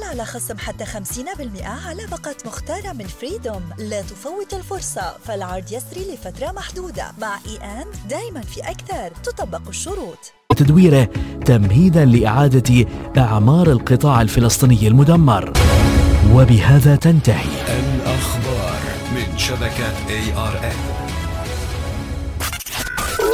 على خصم حتى 50% على باقة مختارة من فريدوم. لا تفوت الفرصة، فالعرض يسري لفترة محدودة. مع E&, دايما في أكثر، تطبق الشروط. تدويره تمهيدا لإعادة أعمار القطاع الفلسطيني المدمر. وبهذا تنتهي الأخبار من شبكة ARN.